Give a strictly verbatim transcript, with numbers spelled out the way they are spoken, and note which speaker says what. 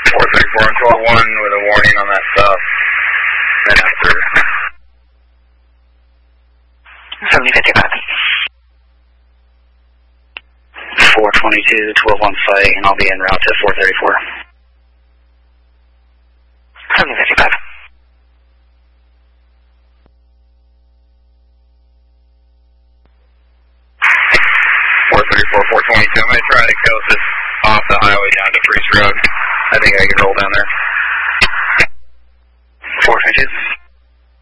Speaker 1: four thirty-four and twelve one with a warning on that stuff. Then after.
Speaker 2: seventy fifty-five. four twenty-two, twelve one site, and I'll be en route to four thirty-four. seventy fifty-five.
Speaker 1: four thirty-four, four twenty-two. I'm going to try to coast this off the highway down to Freeze Road. I think I can roll down there.
Speaker 2: four twenty-two.